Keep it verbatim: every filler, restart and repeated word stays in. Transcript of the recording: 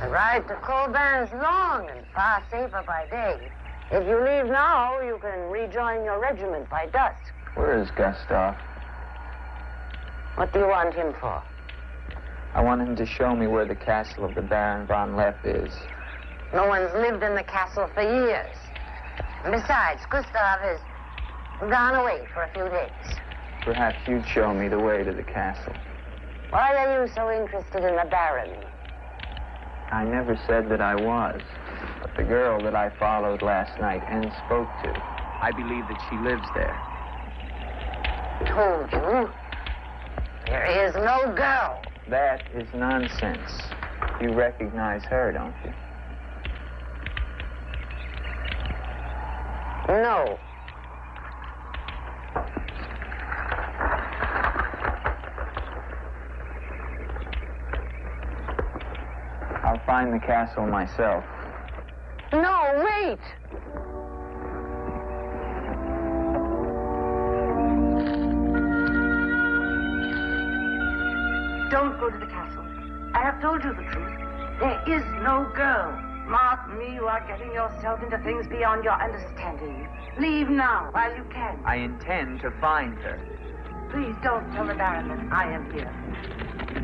ride to Colban's long and far safer by day. If you leave now, you can rejoin your regiment by dusk. Where is Gustav? What do you want him for? I want him to show me where the castle of the Baron von Lepp is. No one's lived in the castle for years. And besides, Gustav has gone away for a few days. Perhaps you'd show me the way to the castle. Why are you so interested in the Baron? I never said that I was. But the girl that I followed last night and spoke to, I believe that she lives there. Told you. There is no girl. That is nonsense. You recognize her, don't you? No. I'll find the castle myself. No, wait! Don't go to the castle. I have told you the truth. There is no girl. Mark me, you are getting yourself into things beyond your understanding. Leave now while you can. I intend to find her. Please don't tell the Baron that I am here.